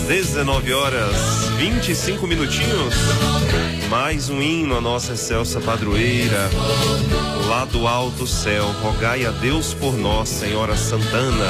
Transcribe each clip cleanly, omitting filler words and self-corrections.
19 horas 25 minutinhos. Mais um hino à nossa excelsa padroeira. Lá do alto céu, rogai a Deus por nós, Senhora Santana.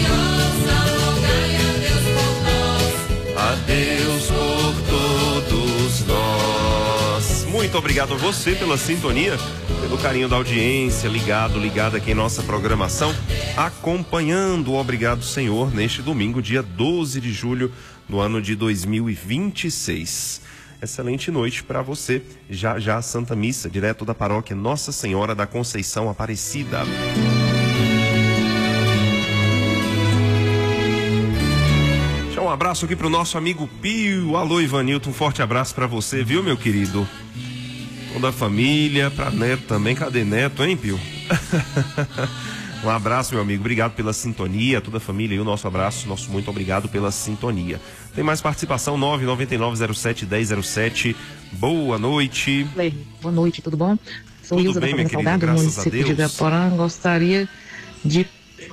A Deus por todos nós. Muito obrigado a você pela sintonia, pelo carinho da audiência, ligada aqui em nossa programação, acompanhando o Obrigado Senhor neste domingo, dia 12 de julho do ano de 2026. Excelente noite para você. Já a Santa Missa, direto da paróquia Nossa Senhora da Conceição Aparecida. Deixa um abraço aqui pro nosso amigo Pio. Alô, Ivanilton, um forte abraço para você, viu, meu querido? Toda a família, pra Neto também. Cadê Neto, hein, Pio? Um abraço, meu amigo. Obrigado pela sintonia, toda a família e o nosso abraço, nosso muito obrigado pela sintonia. Tem mais participação, 99907-1007. Boa noite. Boa noite, tudo bom? Sou Ilza da Família Salgado, do município de Igaporã. Gostaria de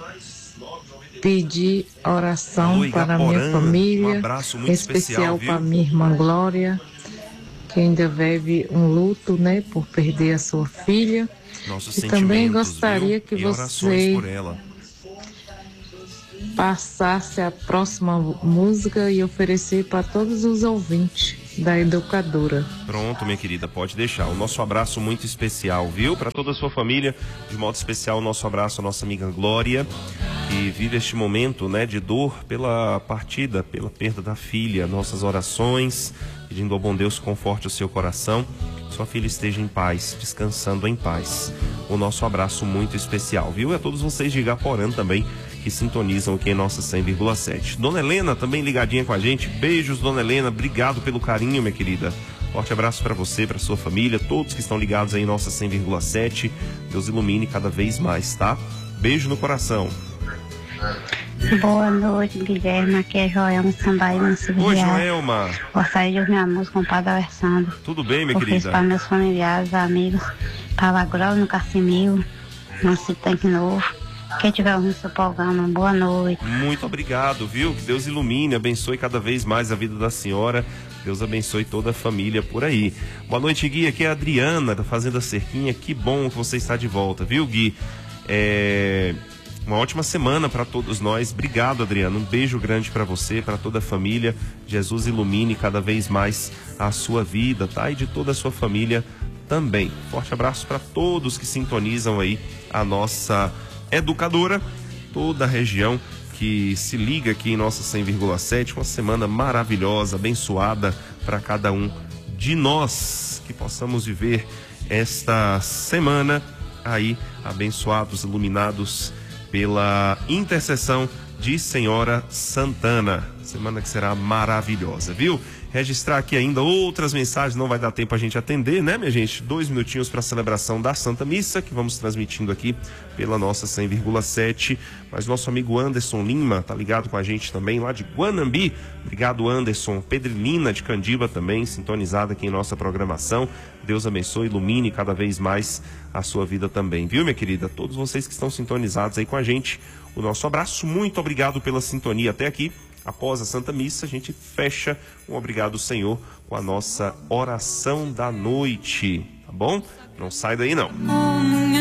pedir oração para a minha família, um abraço muito especial para minha irmã Glória, que ainda vive um luto, né, por perder a sua filha. Nossos e também gostaria, viu? que e você por ela. passasse a próxima música e oferecer para todos os ouvintes da Educadora. Pronto, minha querida, pode deixar. O nosso abraço muito especial, viu? Para toda a sua família, de modo especial, o nosso abraço à nossa amiga Glória, que vive este momento, né, de dor pela partida, pela perda da filha. Nossas orações, pedindo ao bom Deus que conforte o seu coração, que sua filha esteja em paz, descansando em paz. O nosso abraço muito especial, viu? E a todos vocês de Igaporã também, que sintonizam aqui em nossa 100,7. Dona Helena também ligadinha com a gente. Beijos, Dona Helena. Obrigado pelo carinho, minha querida. Forte abraço para você, para sua família, todos que estão ligados aí em nossa 100,7. Deus ilumine cada vez mais, tá? Beijo no coração. Boa noite, Guilherme. Aqui é Joelma Sambaína Silveira. Oi, Joelma. Gostaria de ouvir a música com o Padre Alessandro. Tudo bem, minha Eu fiz querida? para meus familiares, amigos, para Lagrão, no Cassimil, no Citanque Novo. Quem tiver ouvindo seu programa, boa noite. Muito obrigado, viu? Que Deus ilumine, abençoe cada vez mais a vida da senhora. Deus abençoe toda a família por aí. Boa noite, Gui. Aqui é a Adriana, da Fazenda Cerquinha. Que bom que você está de volta, viu, Gui? Uma ótima semana para todos nós. Obrigado, Adriana. Um beijo grande para você, para toda a família. Jesus ilumine cada vez mais a sua vida, tá? E de toda a sua família também. Forte abraço para todos que sintonizam aí a nossa Educadora, toda a região que se liga aqui em nossa 100,7. Uma semana maravilhosa, abençoada para cada um de nós. Que possamos viver esta semana aí abençoados, iluminados pela intercessão de Senhora Santana. Semana que será maravilhosa, viu? Registrar aqui ainda outras mensagens, não vai dar tempo a gente atender, né, minha gente? 2 minutinhos para a celebração da Santa Missa, que vamos transmitindo aqui pela nossa 100,7. Mas nosso amigo Anderson Lima tá ligado com a gente também, lá de Guanambi. Obrigado, Anderson. Pedrilina de Candiba também, sintonizada aqui em nossa programação. Deus abençoe, ilumine cada vez mais a sua vida também, viu, minha querida? Todos vocês que estão sintonizados aí com a gente, o nosso abraço. Muito obrigado pela sintonia até aqui. Após a Santa Missa, a gente fecha um Obrigado, Senhor, com a nossa oração da noite, tá bom? Não sai daí, não.